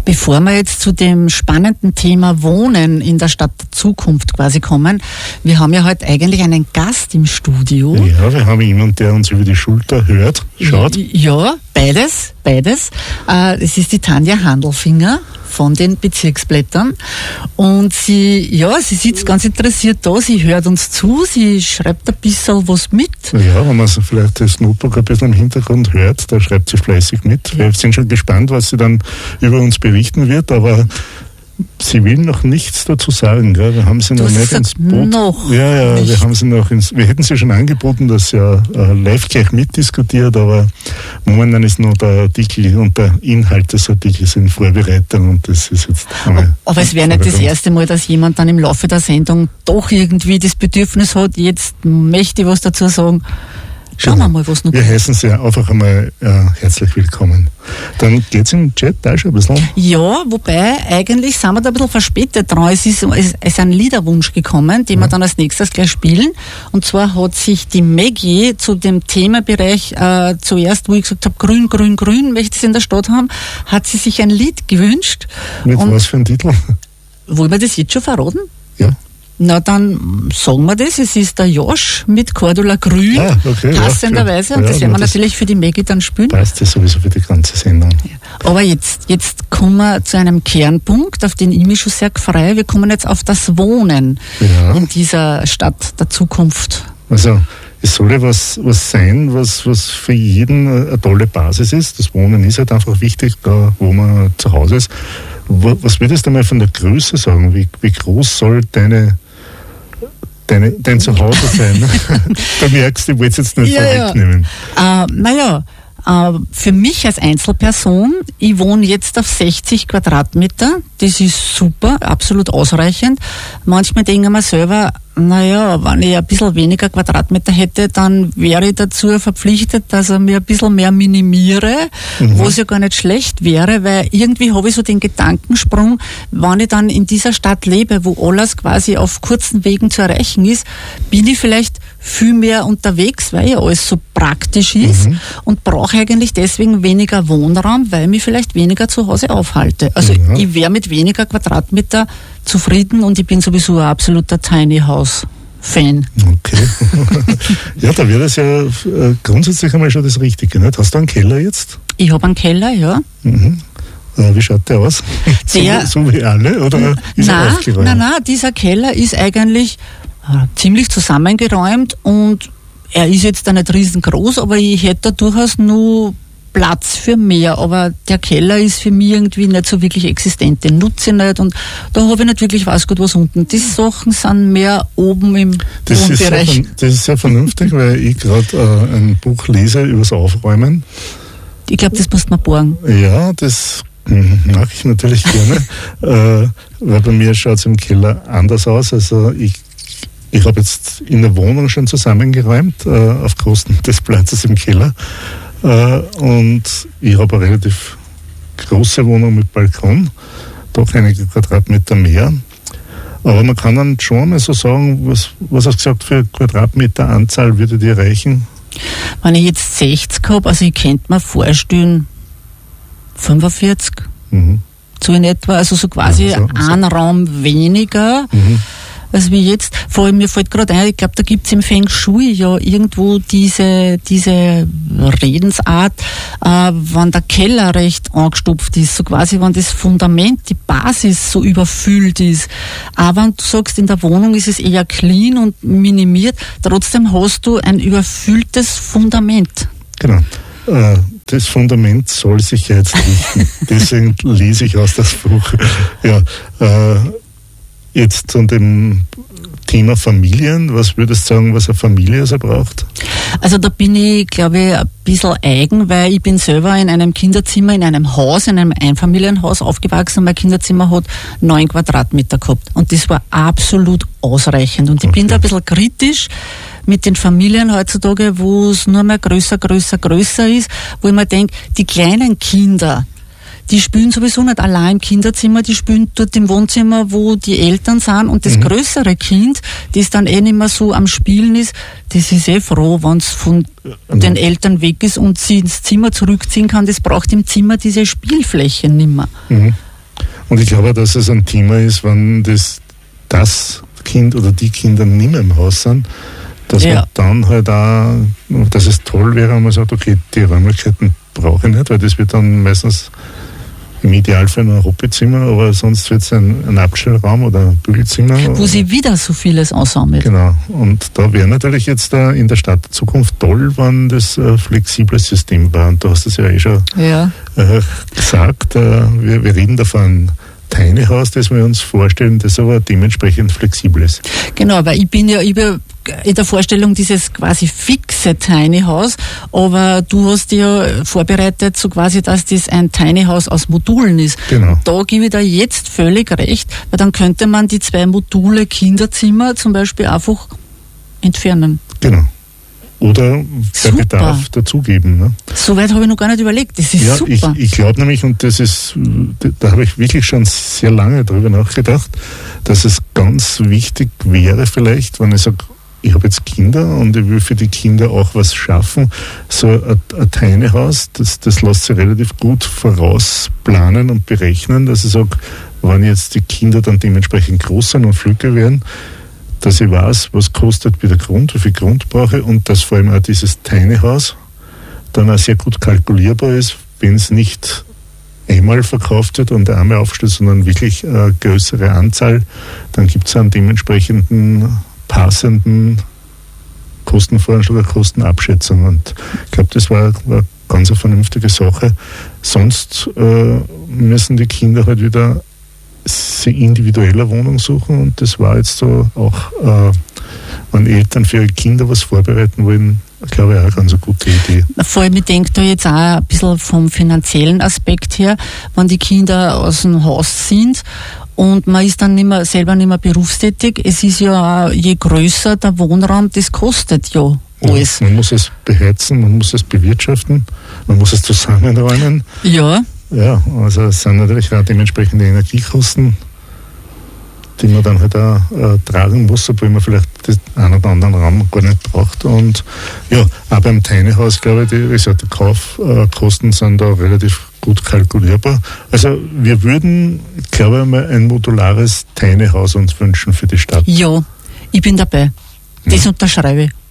Bevor wir jetzt zu dem spannenden Thema Wohnen in der Stadt der Zukunft quasi kommen, wir haben ja heute eigentlich einen Gast im Studio. Ja, wir haben jemanden, der uns über die Schulter hört, schaut. Ja, beides. Es ist die Tanja Handelfinger von den Bezirksblättern und sie sitzt ganz interessiert da, sie hört uns zu, sie schreibt ein bisschen was mit. Ja, wenn man so vielleicht das Notebook ein bisschen im Hintergrund hört, da schreibt sie fleißig mit. Wir sind schon gespannt, was sie dann über uns berichten wird, aber sie will noch nichts dazu sagen, gell? Wir haben sie noch nicht ins Boot. Noch ja, nicht. Wir hätten sie schon angeboten, dass sie live gleich mitdiskutiert, aber momentan ist nur der Artikel und der Inhalt des Artikels in Vorbereitung und das ist jetzt aber es wäre nicht das erste Mal, dass jemand dann im Laufe der Sendung doch irgendwie das Bedürfnis hat, jetzt möchte ich was dazu sagen. Schauen wir mal, was noch Wir heißen Sie einfach einmal herzlich willkommen. Dann geht's im Chat da schon ein bisschen. Ja, wobei eigentlich sind wir da ein bisschen verspätet dran. Es ist ein Liederwunsch gekommen, den wir dann als nächstes gleich spielen. Und zwar hat sich die Maggie zu dem Themenbereich zuerst, wo ich gesagt habe, grün, grün, grün, möchte sie in der Stadt haben, hat sie sich ein Lied gewünscht. Mit was für ein Titel? Wollen wir das jetzt schon verraten? Ja. Na, dann sagen wir das. Es ist der Josh mit Cordula Grün, passenderweise. Und das werden wir natürlich für die Maggie dann spielen. Passt das sowieso für die ganze Sendung. Ja. Aber jetzt kommen wir zu einem Kernpunkt, auf den ich mich schon sehr freue. Wir kommen jetzt auf das Wohnen in dieser Stadt der Zukunft. Also, es soll ja was sein, was für jeden eine tolle Basis ist. Das Wohnen ist halt einfach wichtig, da wo man zu Hause ist. Was würdest du mal von der Größe sagen? Wie groß soll dein Zuhause sein? Du merkst, ich wollte es jetzt nicht vorwegnehmen. Für mich als Einzelperson, ich wohne jetzt auf 60 Quadratmeter, das ist super, absolut ausreichend. Manchmal denke ich mir selber, wenn ich ein bisschen weniger Quadratmeter hätte, dann wäre ich dazu verpflichtet, dass ich mir ein bisschen mehr minimiere, was ja gar nicht schlecht wäre, weil irgendwie habe ich so den Gedankensprung, wenn ich dann in dieser Stadt lebe, wo alles quasi auf kurzen Wegen zu erreichen ist, bin ich vielleicht viel mehr unterwegs, weil ja alles so praktisch ist und brauche eigentlich deswegen weniger Wohnraum, weil ich mich vielleicht weniger zu Hause aufhalte. Also ich wäre mit weniger Quadratmeter zufrieden und ich bin sowieso ein absoluter Tiny House Fan. Okay. Ja, da wäre das ja grundsätzlich einmal schon das Richtige, nicht? Hast du einen Keller jetzt? Ich habe einen Keller, ja. Wie schaut der aus? So wie alle? Oder ist er aufgeräumt? Nein, dieser Keller ist eigentlich ziemlich zusammengeräumt und er ist jetzt da nicht riesengroß, aber ich hätte da durchaus nur Platz für mehr, aber der Keller ist für mich irgendwie nicht so wirklich existent, den nutze ich nicht und da habe ich nicht wirklich was unten. Die Sachen sind mehr oben im Wohnbereich. Das ist sehr vernünftig, weil ich gerade ein Buch lese über das Aufräumen. Ich glaube, das muss man borgen. Ja, das mag ich natürlich gerne, weil bei mir schaut es im Keller anders aus. Also ich habe jetzt in der Wohnung schon zusammengeräumt, auf Kosten des Platzes im Keller. Und ich habe eine relativ große Wohnung mit Balkon, doch einige Quadratmeter mehr. Aber man kann dann schon mal so sagen, was hast du gesagt, für Quadratmeter Anzahl würde die reichen? Wenn ich jetzt 60 habe, also ich könnte mir vorstellen, 45 so in etwa, also so quasi ein Raum weniger. als wie jetzt. Vor allem, mir fällt gerade ein, ich glaube, da gibt es im Feng Shui ja irgendwo diese Redensart, wenn der Keller recht angestopft ist, so quasi, wenn das Fundament, die Basis so überfüllt ist. Aber wenn du sagst, in der Wohnung ist es eher clean und minimiert, trotzdem hast du ein überfülltes Fundament. Genau. Das Fundament soll sich ja jetzt richten. Deswegen lese ich aus das Buch. Ja, jetzt zu dem Thema Familien. Was würdest du sagen, was eine Familie so braucht? Also da bin ich, glaube ich, ein bisschen eigen, weil ich bin selber in einem Kinderzimmer, in einem Haus, in einem Einfamilienhaus aufgewachsen und mein Kinderzimmer hat 9 Quadratmeter gehabt. Und das war absolut ausreichend. Und ich bin da ein bisschen kritisch mit den Familien heutzutage, wo es nur mehr größer ist, wo ich mir denke, die kleinen Kinder, die spielen sowieso nicht allein im Kinderzimmer, die spielen dort im Wohnzimmer, wo die Eltern sind, und das größere Kind, das dann nicht mehr so am Spielen ist, das ist froh, wenn es von den Eltern weg ist und sie ins Zimmer zurückziehen kann. Das braucht im Zimmer diese Spielfläche nicht mehr. Und ich glaube, dass es ein Thema ist, wenn das Kind oder die Kinder nicht mehr im Haus sind, dass man dann halt auch, dass es toll wäre, wenn man sagt, okay, die Räumlichkeiten brauche ich nicht, weil das wird dann meistens im Idealfall ein Hobbezimmer, aber sonst wird es ein Abstellraum oder ein Bügelzimmer. Wo sie wieder so vieles ansammelt. Genau. Und da wäre natürlich jetzt in der Stadt der Zukunft toll, wenn das ein flexibles System war. Und du hast es ja eh schon gesagt. Wir reden davon, Tiny House, das wir uns vorstellen, das aber dementsprechend flexibel ist. Genau, weil ich bin ja in der Vorstellung dieses quasi fixe Tiny House, aber du hast ja vorbereitet, so quasi, dass das ein Tiny House aus Modulen ist. Genau. Da gebe ich dir jetzt völlig recht, weil dann könnte man die 2 Module Kinderzimmer zum Beispiel einfach entfernen. Genau. Oder bei Bedarf dazugeben. Ne? So weit habe ich noch gar nicht überlegt. Das ist super. Ich glaube nämlich, und da habe ich wirklich schon sehr lange drüber nachgedacht, dass es ganz wichtig wäre vielleicht, wenn ich sage, ich habe jetzt Kinder und ich will für die Kinder auch was schaffen, so ein Tiny House, das lässt sich relativ gut vorausplanen und berechnen, dass ich sage, wenn jetzt die Kinder dann dementsprechend groß sind und flügge werden, dass ich weiß, was kostet wie der Grund, wie viel Grund brauche und dass vor allem auch dieses Tiny House dann auch sehr gut kalkulierbar ist, wenn es nicht einmal verkauft wird und einmal aufsteht, sondern wirklich eine größere Anzahl, dann gibt es einen dementsprechenden passenden Kostenvoranschlag oder Kostenabschätzung. Und ich glaube, das war eine ganz eine vernünftige Sache. Sonst müssen die Kinder halt wieder sie individueller Wohnung suchen und das war jetzt so auch, wenn Eltern für ihre Kinder was vorbereiten wollen, glaube ich, auch eine ganz gute Idee. Vor allem, ich denke da jetzt auch ein bisschen vom finanziellen Aspekt her, wenn die Kinder aus dem Haus sind und man ist dann selber nicht mehr berufstätig. Es ist ja auch, je größer der Wohnraum, das kostet ja alles. Ja, man muss es beheizen, man muss es bewirtschaften, man muss es zusammenräumen. Ja. Ja, also es sind natürlich auch dementsprechend die Energiekosten, die man dann halt auch tragen muss, obwohl man vielleicht den einen oder anderen Raum gar nicht braucht. Und ja, auch beim Tiny House, glaube ich, die Kaufkosten sind da relativ gut kalkulierbar. Also wir würden, glaube ich, mal ein modulares Tiny House uns wünschen für die Stadt. Ja, ich bin dabei. Das unterschreibe ich.